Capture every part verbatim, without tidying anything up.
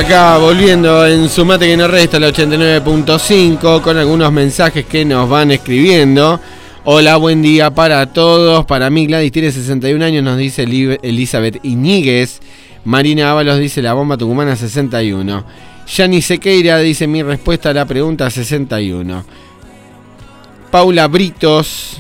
Acá volviendo en Sumate que no resta, la ochenta y nueve punto cinco, con algunos mensajes que nos van escribiendo. Hola, buen día para todos. Para mí Gladys tiene sesenta y un años, nos dice Elizabeth Iñiguez. Marina Ábalos dice la bomba tucumana sesenta y uno. Yani Sequeira dice mi respuesta a la pregunta sesenta y uno. Paula Britos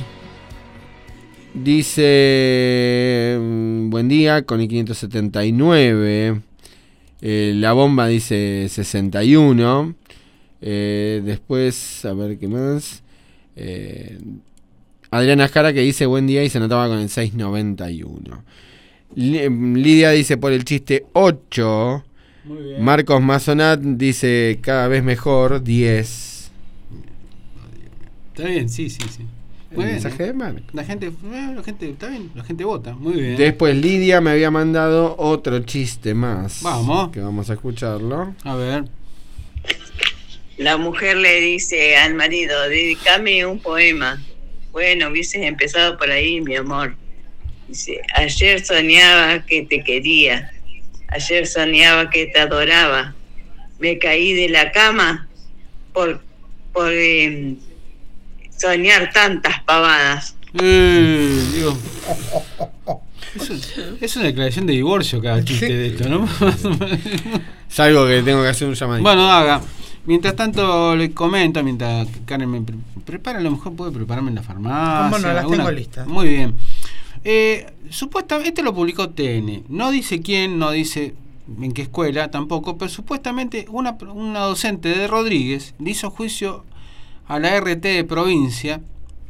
dice buen día con el quinientos setenta y nueve. Eh, la bomba dice sesenta y uno. Eh, después, a ver qué más. Eh, Adriana Jara que dice buen día y se notaba con el seiscientos noventa y uno. Lidia dice por el chiste ocho. Muy bien. Marcos Mazonat dice cada vez mejor diez. Está bien, sí, sí, sí. Muy bien, mensaje de Marco. La gente, eh, la gente, está bien, la gente vota, muy bien. Después Lidia me había mandado otro chiste más. Vamos. Que vamos a escucharlo. A ver. La mujer le dice al marido, dedícame un poema. Bueno, hubieses empezado por ahí, mi amor. Dice, ayer soñaba que te quería. Ayer soñaba que te adoraba. Me caí de la cama por, por eh, soñar tantas pavadas. Eh, Dios. Es, es una declaración de divorcio cada chiste de esto, ¿no? Salvo que tengo que hacer un llamadito. Bueno, haga. Mientras tanto le comento, mientras Karen me pre- prepara, a lo mejor puede prepararme en la farmacia. ¿Cómo no? Las alguna... tengo listas. Muy bien. Eh, supuestamente, este lo publicó T N. No dice quién, no dice en qué escuela tampoco, pero supuestamente una, una docente de Rodríguez le hizo juicio a la R T de provincia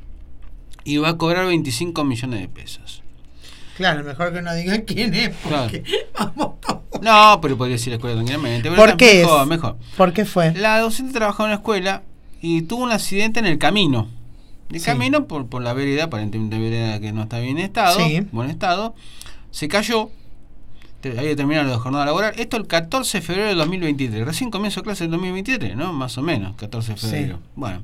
y va a cobrar veinticinco millones de pesos. Claro, mejor que no digan quién es, porque claro. Vamos todos. No, pero podría decir la escuela tranquilamente. ¿Por qué mejor, es? Mejor. ¿Por qué fue? La docente trabajaba en una escuela y tuvo un accidente en el camino. El sí. camino por, por la vereda, aparentemente vereda que no está bien estado, sí. buen estado. Se cayó, había terminado la jornada laboral. Esto el catorce de febrero del dos mil veintitrés. Recién comienzo clase del dos mil veintitrés, ¿no? Más o menos, catorce de febrero. Sí. Bueno.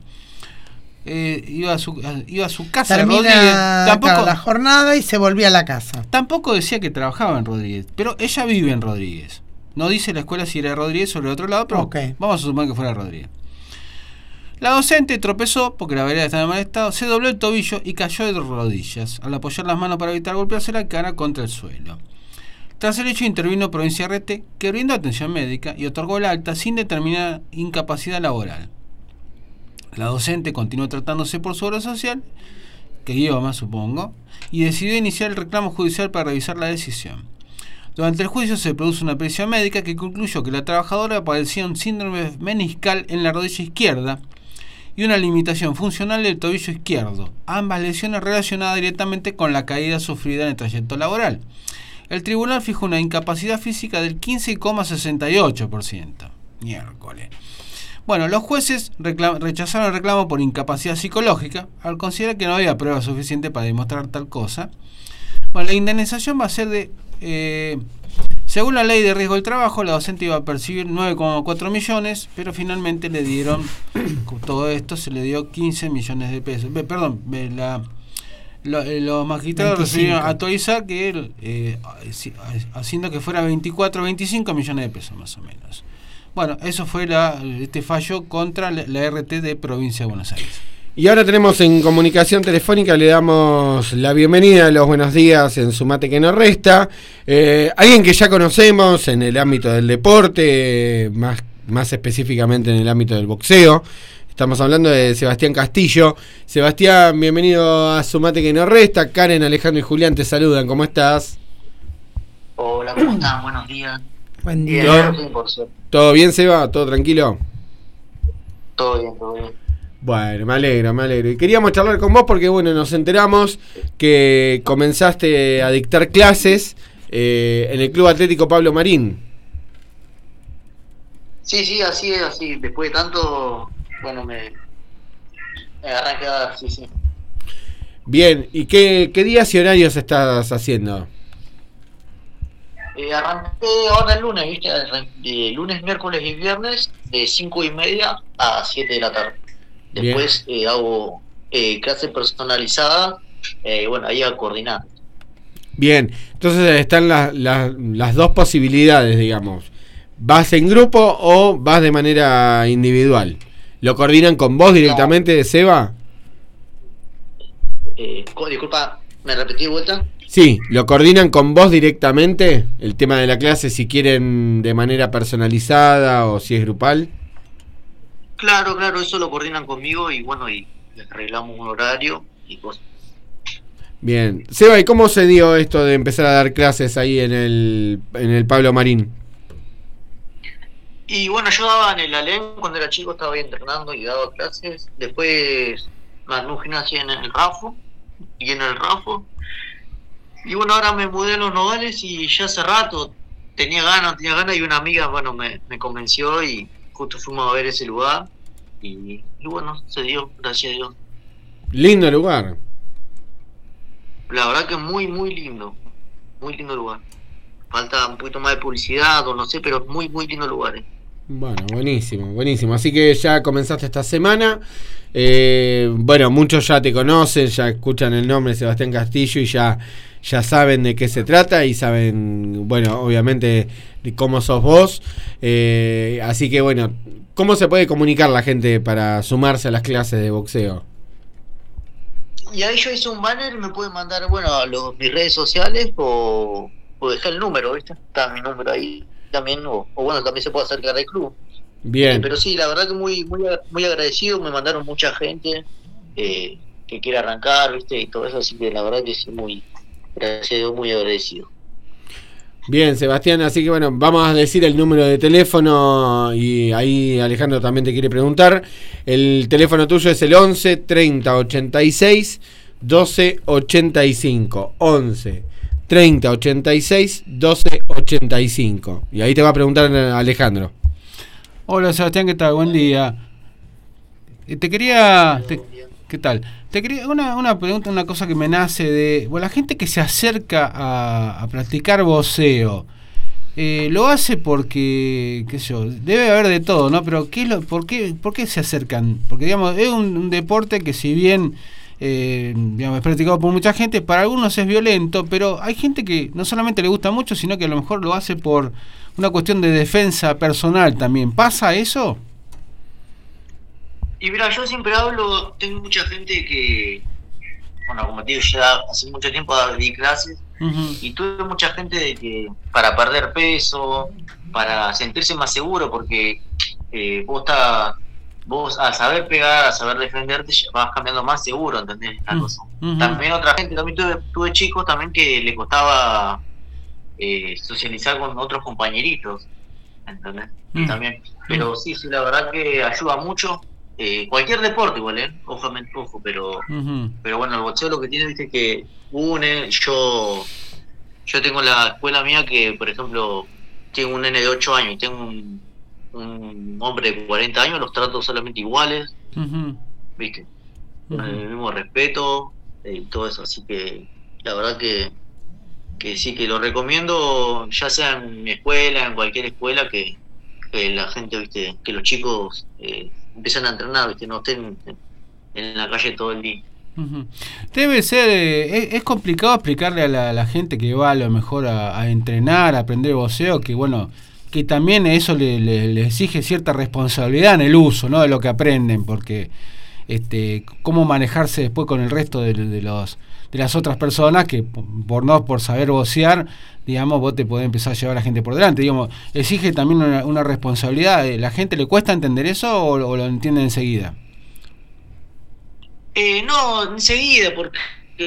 Eh, iba, a su, iba a su casa. Termina Rodríguez. Tampoco, la jornada y se volvía a la casa. Tampoco decía que trabajaba en Rodríguez, pero ella vive en Rodríguez. No dice la escuela si era Rodríguez o del otro lado, pero okay. Vamos a suponer que fuera Rodríguez. La docente tropezó porque la vereda estaba en mal estado, se dobló el tobillo y cayó de rodillas al apoyar las manos para evitar golpearse la cara contra el suelo. Tras el hecho intervino Provincia R T, que brindó atención médica y otorgó la alta sin determinar incapacidad laboral. La docente continuó tratándose por su obra social, que idioma supongo, y decidió iniciar el reclamo judicial para revisar la decisión. Durante el juicio se produjo una pericia médica que concluyó que la trabajadora padecía un síndrome meniscal en la rodilla izquierda y una limitación funcional del tobillo izquierdo, ambas lesiones relacionadas directamente con la caída sufrida en el trayecto laboral. El tribunal fijó una incapacidad física del quince coma sesenta y ocho por ciento. Miércoles. Bueno, los jueces reclam- rechazaron el reclamo por incapacidad psicológica al considerar que no había prueba suficiente para demostrar tal cosa. Bueno, la indemnización va a ser de... Eh, según la ley de riesgo del trabajo, la docente iba a percibir nueve coma cuatro millones, pero finalmente le dieron, con todo esto se le dio quince millones de pesos. Be, perdón, be, la, lo, eh, los magistrados recibieron actualizar que eh, haciendo que fuera veinticuatro, veinticinco millones de pesos más o menos. Bueno, eso fue la, este fallo contra la, la R T de Provincia de Buenos Aires. Y ahora tenemos en comunicación telefónica, le damos la bienvenida, los buenos días en Sumate que no resta. Eh, alguien que ya conocemos en el ámbito del deporte, más, más específicamente en el ámbito del boxeo. Estamos hablando de Sebastián Castillo. Sebastián, bienvenido a Sumate que no resta. Karen, Alejandro y Julián te saludan. ¿Cómo estás? Hola, ¿cómo están? Buenos días. Buen día. ¿Todo, ¿Todo bien, Seba? ¿Todo tranquilo? Todo bien, todo bien. Bueno, me alegro, me alegro. Y queríamos charlar con vos porque, bueno, nos enteramos que comenzaste a dictar clases eh, en el Club Atlético Pablo Marín. Sí, sí, así es, así. Después de tanto, bueno, me, me arranqué a dar, sí, sí. Bien, ¿y qué, qué días y horarios estás haciendo? Eh, arranqué ahora el lunes, ¿viste? De lunes, miércoles y viernes, de cinco y media a siete de la tarde. Después eh, hago eh, clase personalizada, eh, bueno, ahí a coordinar. Bien, entonces están la, la, las dos posibilidades, digamos. ¿vas en grupo o vas de manera individual? ¿Lo coordinan con vos directamente, no. Seba? Eh, disculpa, ¿me repetí de vuelta? Sí, ¿lo coordinan con vos directamente? El tema de la clase, si quieren de manera personalizada o si es grupal. Claro, claro, eso lo coordinan conmigo y bueno, y arreglamos un horario y cosas. Bien. Seba, ¿y cómo se dio esto de empezar a dar clases ahí en el, en el Pablo Marín? Y bueno, yo daba en el Alem cuando era chico, estaba ahí entrenando y daba clases. Después me armé un gimnasio en el Rafo y en el Rafo. Y bueno, ahora me mudé a Los Nogales y ya hace rato tenía ganas, tenía ganas y una amiga, bueno, me, me convenció y justo fuimos a ver ese lugar. Y, y bueno, se dio, gracias a Dios. Lindo lugar. La verdad que es muy, muy lindo. Muy lindo lugar. Falta un poquito más de publicidad o no sé, pero es muy, muy lindo lugar. Eh. Bueno, buenísimo, buenísimo. Así que ya comenzaste esta semana. Eh, bueno, muchos ya te conocen, ya escuchan el nombre de Sebastián Castillo y ya, ya saben de qué se trata y saben, bueno, obviamente de cómo sos vos. Eh, así que bueno, ¿cómo se puede comunicar la gente para sumarse a las clases de boxeo? Y ahí yo hice un banner y me pueden mandar, bueno, a los, mis redes sociales o, o dejar el número, ¿viste? Está mi número ahí también, o, o bueno, también se puede acercar al club. Bien. Eh, pero sí, la verdad que muy muy muy agradecido, me mandaron mucha gente eh, que quiere arrancar, ¿viste? Y todo eso, así que la verdad que sí, muy, gracias a Dios, muy agradecido. Bien, Sebastián, así que bueno, vamos a decir el número de teléfono y ahí Alejandro también te quiere preguntar. El teléfono tuyo es el once treinta ochenta y seis doce ochenta y cinco. once treinta ochenta y seis doce ochenta y cinco. Y ahí te va a preguntar Alejandro. Hola Sebastián, ¿qué tal? Buen día. Te quería... Te, ¿Qué tal? Te quería una, una pregunta, una cosa que me nace de... Bueno, la gente que se acerca a, a practicar boxeo, eh, lo hace porque, qué sé yo, debe haber de todo, ¿no? Pero ¿qué es lo, por, qué, ¿por qué se acercan? Porque, digamos, es un, un deporte que si bien... Eh, digamos, es practicado por mucha gente, para algunos es violento, pero hay gente que no solamente le gusta mucho, sino que a lo mejor lo hace por una cuestión de defensa personal también. ¿Pasa eso? Y mira, yo siempre hablo, tengo mucha gente que, bueno, como te digo, ya hace mucho tiempo di clases, uh-huh. y tuve mucha gente de que para perder peso, para sentirse más seguro, porque eh, vos estás... Vos al saber pegar, al saber defenderte, vas cambiando más seguro, ¿entendés? La cosa. Uh-huh. También otra gente, también tuve, tuve chicos también que le costaba eh, socializar con otros compañeritos, ¿entendés? Uh-huh. También, pero sí, sí, la verdad que ayuda mucho. Eh, cualquier deporte igual, ¿eh? Ojo, ojo, pero, uh-huh. pero bueno, el boxeo lo que tiene, viste, que une. Yo yo tengo la escuela mía que, por ejemplo, tengo un nene de ocho años y tengo un un hombre de cuarenta años, los trato solamente iguales, uh-huh. ¿viste? Uh-huh. Con el mismo respeto y eh, todo eso, así que la verdad que que sí, que lo recomiendo, ya sea en mi escuela, en cualquier escuela, que, que la gente, ¿viste? Que los chicos eh, empiecen a entrenar, ¿viste? No estén en, en la calle todo el día. Uh-huh. Debe ser, eh, es, es complicado explicarle a la, la gente que va a lo mejor a, a entrenar, a aprender boxeo, que bueno, que también eso le, le, le exige cierta responsabilidad en el uso, ¿no? De lo que aprenden, porque este cómo manejarse después con el resto de, de los de las otras personas que por no por saber boxear, digamos, vos te podés empezar a llevar a la gente por delante, digamos, exige también una, una responsabilidad. ¿La gente le cuesta entender eso o, o lo entiende enseguida? Eh, no, enseguida, porque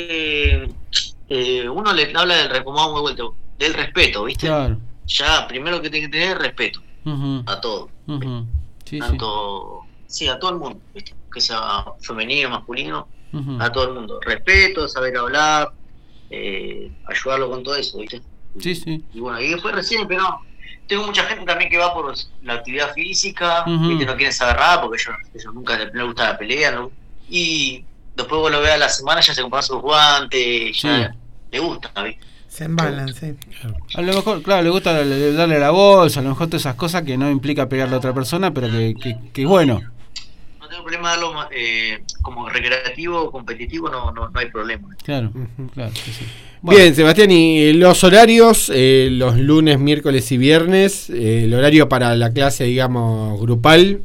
eh, uno le habla del, como hemos vuelto, del respeto, ¿viste? Claro. Ya, primero que tiene que tener respeto, uh-huh. a todo, uh-huh. sí, tanto, sí. sí, a todo el mundo, ¿viste? Que sea femenino, masculino, uh-huh. a todo el mundo, respeto, saber hablar, eh, ayudarlo con todo eso, ¿viste? Sí, sí. Y bueno, y después recién, pero tengo mucha gente también que va por la actividad física, uh-huh. ¿viste? No quieren saber nada porque ellos, ellos nunca les gusta la pelea, ¿no? Y después vos lo veas a la semana, ya se compran sus guantes, ya sí. le gusta, ¿viste? Se embalan, sí. A lo mejor, claro, le gusta darle la bolsa, a lo mejor todas esas cosas que no implica pegarle a otra persona, pero que, que, que es bueno. No tengo problema de darlo eh, como recreativo o competitivo, no, no, no hay problema. Claro, uh-huh. claro, sí, sí. Bueno. Bien, Sebastián, y los horarios, eh, los lunes, miércoles y viernes, eh, el horario para la clase, digamos, grupal.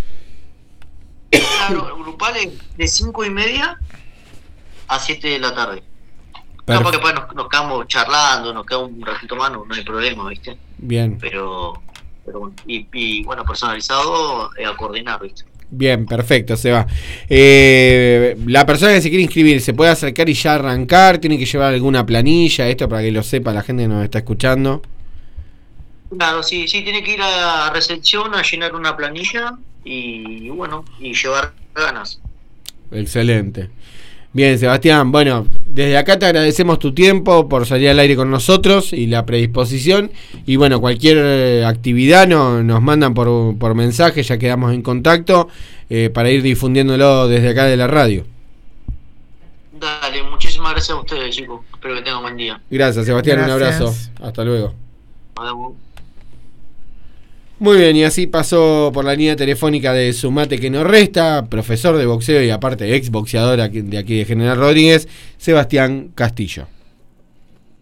Claro, grupal es de cinco y media a siete de la tarde. No, porque después nos, nos quedamos charlando, nos quedamos un ratito más, no, no hay problema, ¿viste? Bien. Pero, pero bueno, y, y bueno, personalizado eh, a coordinar, ¿viste? Bien, perfecto, Seba. Eh, la persona que se quiere inscribir, ¿se puede acercar y ya arrancar? ¿Tiene que llevar alguna planilla? Esto para que lo sepa la gente que nos está escuchando. Claro, sí, sí, tiene que ir a recepción a llenar una planilla y bueno, y llevar ganas. Excelente. Bien, Sebastián, bueno, desde acá te agradecemos tu tiempo por salir al aire con nosotros y la predisposición. Y bueno, cualquier actividad no, nos mandan por, por mensaje, ya quedamos en contacto eh, para ir difundiéndolo desde acá de la radio. Dale, muchísimas gracias a ustedes, chicos. Espero que tengan un buen día. Gracias, Sebastián, gracias. Un abrazo. Hasta luego. Adiós. Muy bien, y así pasó por la línea telefónica de Sumate que nos resta, profesor de boxeo y aparte ex boxeador de aquí de General Rodríguez, Sebastián Castillo.